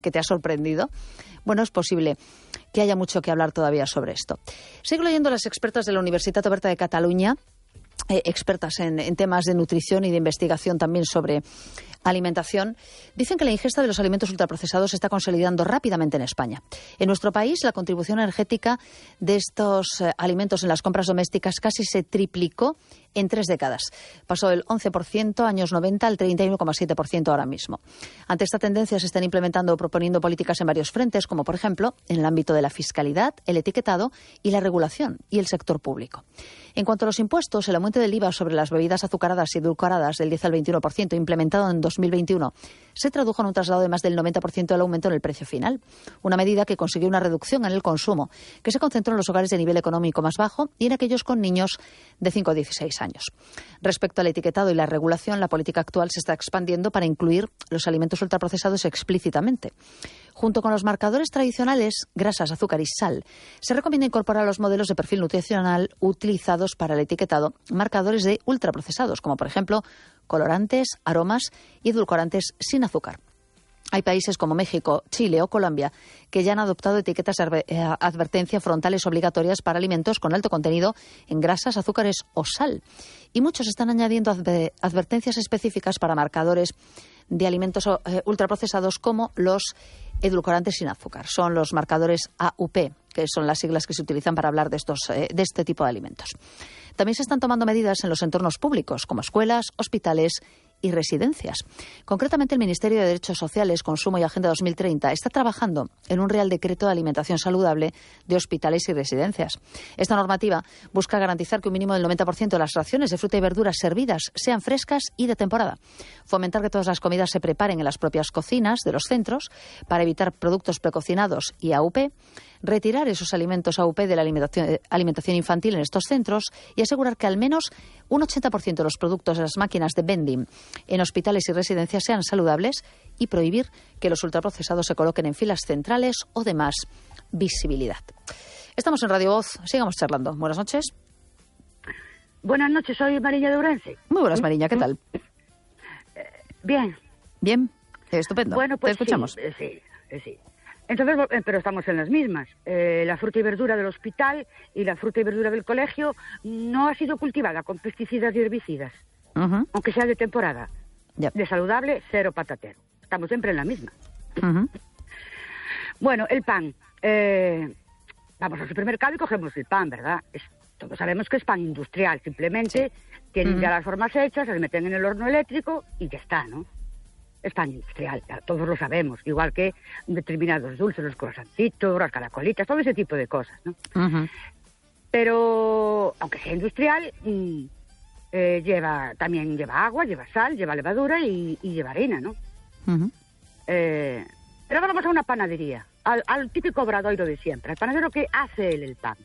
que te ha sorprendido? Bueno, es posible que haya mucho que hablar todavía sobre esto. Sigo leyendo a las expertas de la Universitat Oberta de Cataluña, expertas en temas de nutrición y de investigación también sobre alimentación. Dicen que la ingesta de los alimentos ultraprocesados se está consolidando rápidamente en España. En nuestro país, la contribución energética de estos alimentos en las compras domésticas casi se triplicó en 3 décadas. Pasó del 11% años 90 al 31,7% ahora mismo. Ante esta tendencia se están implementando o proponiendo políticas en varios frentes, como por ejemplo en el ámbito de la fiscalidad, el etiquetado y la regulación y el sector público. En cuanto a los impuestos, el aumento del IVA sobre las bebidas azucaradas y edulcoradas del 10 al 21% implementado en 2021 se tradujo en un traslado de más del 90% del aumento en el precio final. Una medida que consiguió una reducción en el consumo, que se concentró en los hogares de nivel económico más bajo y en aquellos con niños de 5 a 16 años. Respecto al etiquetado y la regulación, la política actual se está expandiendo para incluir los alimentos ultraprocesados explícitamente. Junto con los marcadores tradicionales, grasas, azúcar y sal, se recomienda incorporar a los modelos de perfil nutricional utilizados para el etiquetado marcadores de ultraprocesados, como por ejemplo colorantes, aromas y edulcorantes sin azúcar. Hay países como México, Chile o Colombia que ya han adoptado etiquetas de advertencia frontales obligatorias para alimentos con alto contenido en grasas, azúcares o sal. Y muchos están añadiendo advertencias específicas para marcadores de alimentos ultraprocesados como los edulcorantes sin azúcar. Son los marcadores AUP, que son las siglas que se utilizan para hablar de este tipo de alimentos. También se están tomando medidas en los entornos públicos, como escuelas, hospitales y residencias. Concretamente, el Ministerio de Derechos Sociales, Consumo y Agenda 2030 está trabajando en un Real Decreto de Alimentación Saludable de hospitales y residencias. Esta normativa busca garantizar que un mínimo del 90% de las raciones de fruta y verduras servidas sean frescas y de temporada. Fomentar que todas las comidas se preparen en las propias cocinas de los centros para evitar productos precocinados y AUP. Retirar esos alimentos AUP de la alimentación infantil en estos centros y asegurar que al menos un 80% de los productos de las máquinas de vending en hospitales y residencias sean saludables y prohibir que los ultraprocesados se coloquen en filas centrales o de más visibilidad. Estamos en Radio Voz, sigamos charlando. Buenas noches. Buenas noches, soy Mariña de Ourense. Muy buenas, Mariña, ¿qué tal? Bien. Bien, estupendo. Bueno, pues te escuchamos. Sí. Entonces, pero estamos en las mismas. La fruta y verdura del hospital y la fruta y verdura del colegio no ha sido cultivada con pesticidas y herbicidas, aunque sea de temporada. Yep. De saludable, cero patatero. Estamos siempre en la misma. Bueno, el pan. Vamos al supermercado y cogemos el pan, ¿verdad? Todos sabemos que es pan industrial. Simplemente tienen ya las formas hechas, se meten en el horno eléctrico y ya está, ¿no? Es pan industrial, ya todos lo sabemos, igual que determinados dulces, los croissantitos, las caracolitas, todo ese tipo de cosas, ¿no? Pero, aunque sea industrial, también lleva agua, lleva sal, lleva levadura y lleva harina, ¿no? Pero ahora vamos a una panadería, al típico obradoiro de siempre, al panadero que hace él el pan.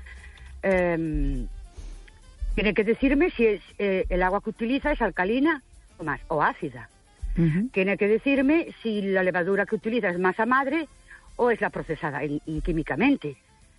Tiene que decirme si es el agua que utiliza es alcalina o ácida. Tiene que decirme si la levadura que utiliza es masa madre o es la procesada químicamente.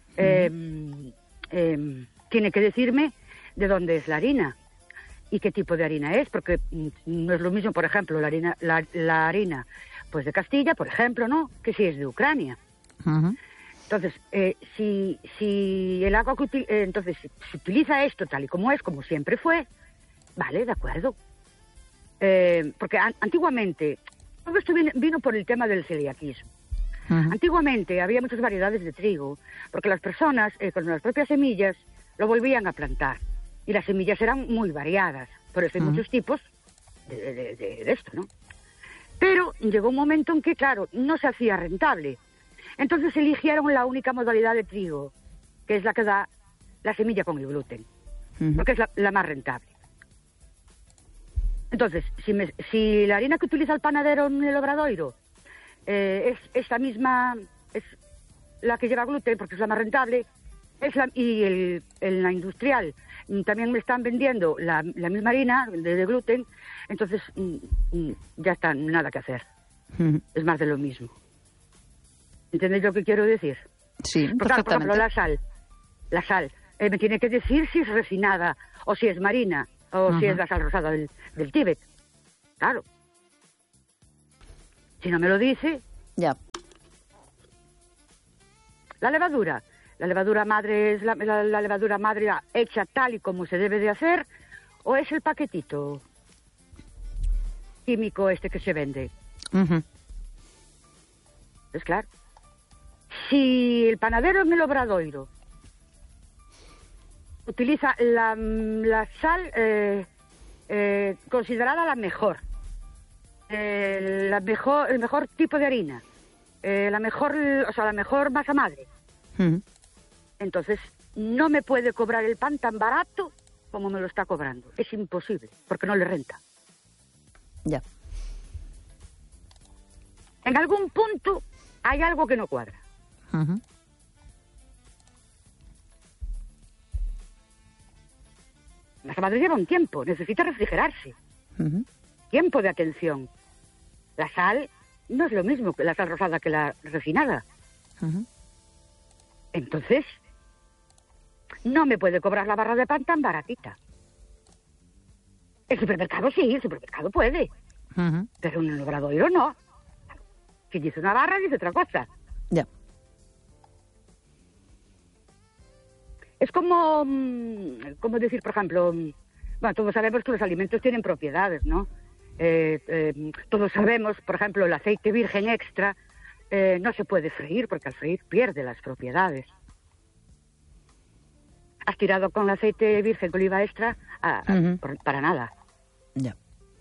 Tiene que decirme de dónde es la harina y qué tipo de harina es, porque no es lo mismo, por ejemplo, la harina pues de Castilla, por ejemplo, ¿no?, que si es de Ucrania. Entonces, si el agua que entonces si utiliza esto tal y como es, como siempre fue, vale, de acuerdo. Porque antiguamente, todo esto vino por el tema del celiaquismo. Antiguamente había muchas variedades de trigo, porque las personas con las propias semillas lo volvían a plantar. Y las semillas eran muy variadas, por eso hay muchos tipos de esto, ¿no? Pero llegó un momento en que, claro, no se hacía rentable. Entonces eligieron la única modalidad de trigo, que es la que da la semilla con el gluten, porque es la más rentable. Entonces, si la harina que utiliza el panadero en el obradoiro es esta misma, es la que lleva gluten, porque es la más rentable, en la industrial también me están vendiendo la misma harina de gluten, entonces ya está, nada que hacer. Es más de lo mismo. ¿Entendéis lo que quiero decir? Sí, por ejemplo, la sal me tiene que decir si es refinada o si es marina o si es la sal rosada del Tíbet. Claro. Si no me lo dice, Ya. La levadura madre es la levadura madre hecha tal y como se debe de hacer, o es el paquetito químico este que se vende. Pues claro, si el panadero en el Obradoiro utiliza la sal considerada la mejor, el mejor tipo de harina, la mejor masa madre, entonces no me puede cobrar el pan tan barato como me lo está cobrando. Es imposible, porque no le renta. Ya. En algún punto hay algo que no cuadra. La masa madre lleva un tiempo, necesita refrigerarse. Tiempo de atención. La sal no es lo mismo que la sal rosada que la refinada. Entonces, no me puede cobrar la barra de pan tan baratita. El supermercado sí, el supermercado puede. Pero en el Obradoiro no. Si dice una barra, dice otra cosa. Ya. Es como decir, por ejemplo, bueno, todos sabemos que los alimentos tienen propiedades, ¿no? Todos sabemos, por ejemplo, el aceite virgen extra no se puede freír porque al freír pierde las propiedades. ¿Has tirado con el aceite virgen con oliva extra? Para nada. Ya.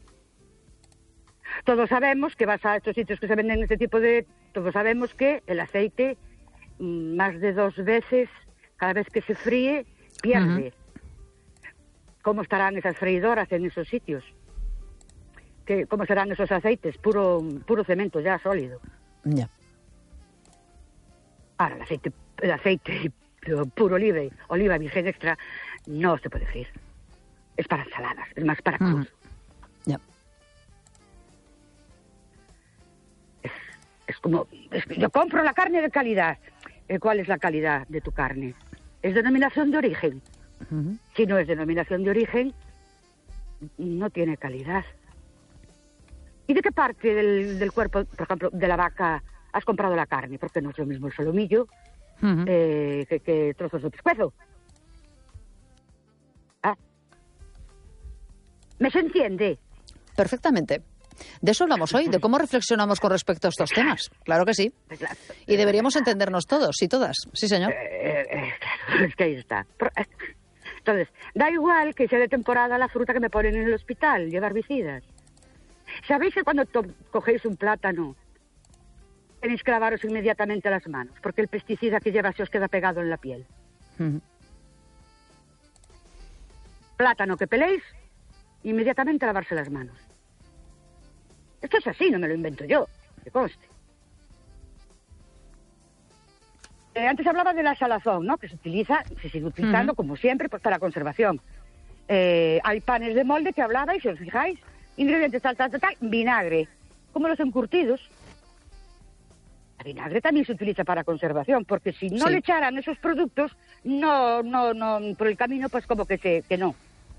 Todos sabemos que vas a estos sitios que se venden este tipo de... Todos sabemos que el aceite, más de 2 veces, cada vez que se fríe, pierde. ¿Cómo estarán esas freidoras en esos sitios? ¿Cómo serán esos aceites? Puro cemento ya sólido. Ya. Ahora, el aceite puro oliva virgen extra, no se puede freír. Es para ensaladas, es más para cruz. Ya. Es como, yo compro la carne de calidad. ¿Cuál es la calidad de tu carne? ¿Es denominación de origen? Si no es denominación de origen, no tiene calidad. ¿Y de qué parte del cuerpo, por ejemplo, de la vaca has comprado la carne? Porque no es lo mismo el solomillo que trozos de pescuezo. ¿Me se entiende? Perfectamente. De eso hablamos hoy, de cómo reflexionamos con respecto a estos temas. Claro que sí. Y deberíamos entendernos todos y todas. Sí, señor. Claro, es que ahí está. Entonces, da igual que sea de temporada la fruta que me ponen en el hospital, lleva herbicidas. ¿Sabéis que cuando cogéis un plátano tenéis que lavaros inmediatamente las manos? Porque el pesticida que lleva se os queda pegado en la piel. Plátano que peléis, inmediatamente lavarse las manos. Esto es así, no me lo invento yo, que conste. Antes hablaba de la salazón, ¿no? Que se sigue utilizando, como siempre, pues para conservación. Hay panes de molde que hablabais, si os fijáis, ingredientes tal, vinagre, como los encurtidos. El vinagre también se utiliza para conservación, porque si no le echaran esos productos, no, por el camino, pues como que no.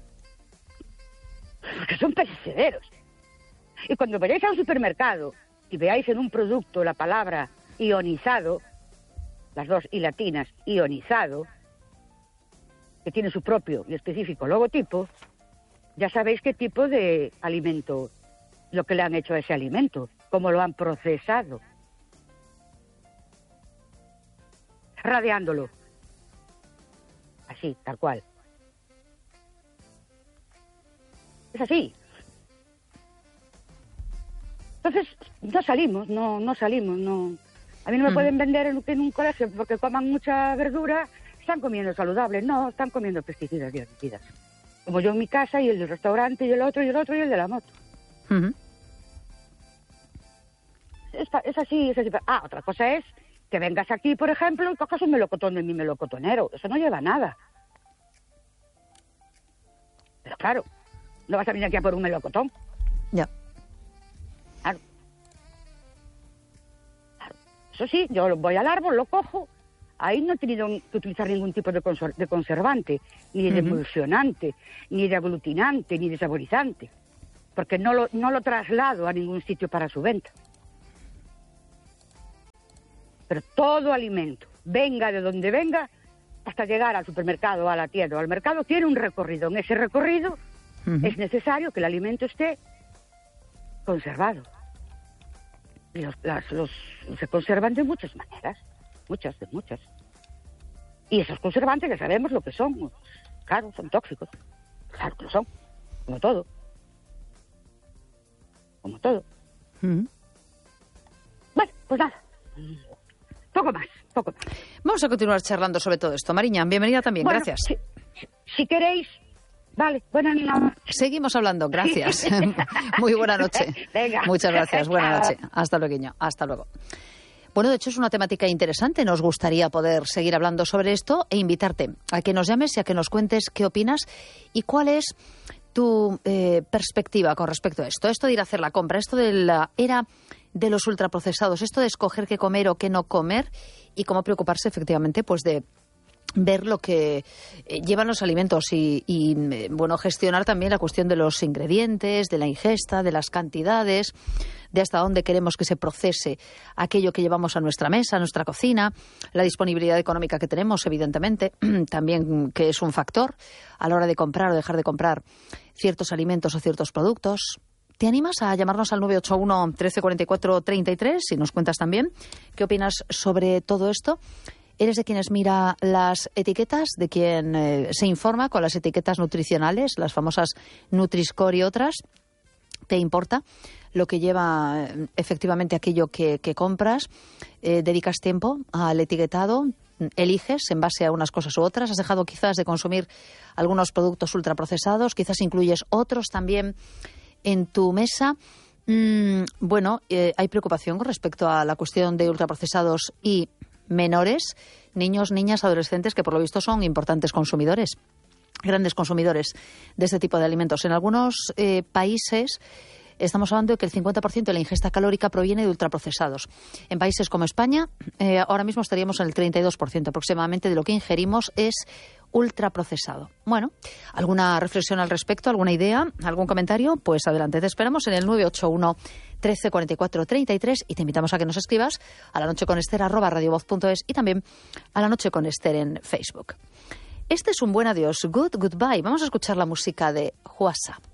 Porque son perecederos. Y cuando veáis al supermercado y veáis en un producto la palabra ionizado, las dos y latinas, ionizado, que tiene su propio y específico logotipo, ya sabéis qué tipo de alimento, lo que le han hecho a ese alimento, cómo lo han procesado. Radiándolo. Así, tal cual. Es así. Entonces, no salimos. A mí no me pueden vender en un colegio porque coman mucha verdura, están comiendo saludable. No, están comiendo pesticidas y herbicidas. Como yo en mi casa y el del restaurante y el otro y el otro y el de la moto. Es así. Otra cosa es que vengas aquí, por ejemplo, y cojas un melocotón de mi melocotonero. Eso no lleva nada. Pero claro, no vas a venir aquí a por un melocotón. Ya. Claro. Eso sí, yo voy al árbol, lo cojo. Ahí no he tenido que utilizar ningún tipo de conservante, ni de emulsionante, ni de aglutinante, ni de saborizante. Porque no lo traslado a ningún sitio para su venta. pero todo alimento, venga de donde venga, hasta llegar al supermercado, a la tienda o al mercado, tiene un recorrido. En ese recorrido es necesario que el alimento esté conservado. Y se conservan de muchas maneras, muchas. Y esos conservantes ya sabemos lo que son. Claro, son tóxicos. Claro que lo son, como todo. Bueno, pues nada. Poco más. Vamos a continuar charlando sobre todo esto. Mariña, bienvenida también, bueno, gracias. Si queréis, vale, buenas noches. Seguimos hablando, gracias. Muy buena noche. Venga. Muchas gracias, buena noche. Hasta luego, hasta luego. Bueno, de hecho es una temática interesante. Nos gustaría poder seguir hablando sobre esto e invitarte a que nos llames y a que nos cuentes qué opinas y cuál es tu perspectiva con respecto a esto. Esto de ir a hacer la compra, esto de la era de los ultraprocesados, esto de escoger qué comer o qué no comer y cómo preocuparse efectivamente pues de ver lo que llevan los alimentos y bueno, gestionar también la cuestión de los ingredientes, de la ingesta, de las cantidades, de hasta dónde queremos que se procese aquello que llevamos a nuestra mesa, a nuestra cocina, la disponibilidad económica que tenemos, evidentemente, también que es un factor a la hora de comprar o dejar de comprar ciertos alimentos o ciertos productos. ¿Te animas a llamarnos al 981 1344 33 y nos cuentas también qué opinas sobre todo esto? ¿Eres de quienes mira las etiquetas, de quien se informa con las etiquetas nutricionales, las famosas Nutri-Score y otras? ¿Te importa lo que lleva efectivamente aquello que compras? ¿Dedicas tiempo al etiquetado? ¿Eliges en base a unas cosas u otras? ¿Has dejado quizás de consumir algunos productos ultraprocesados? ¿Quizás incluyes otros también en tu mesa? Bueno, hay preocupación con respecto a la cuestión de ultraprocesados y menores, niños, niñas, adolescentes, que por lo visto son importantes consumidores, grandes consumidores de este tipo de alimentos. En algunos países estamos hablando de que el 50% de la ingesta calórica proviene de ultraprocesados. En países como España, ahora mismo estaríamos en el 32% aproximadamente de lo que ingerimos es ultraprocesado. Bueno, ¿alguna reflexión al respecto? ¿Alguna idea? ¿Algún comentario? Pues adelante, te esperamos en el 981 1344 33 y te invitamos a que nos escribas a lanocheconester@radiovoz.es y también a La Noche con Ester en Facebook. Este es un buen adiós, goodbye. Vamos a escuchar la música de Juasa.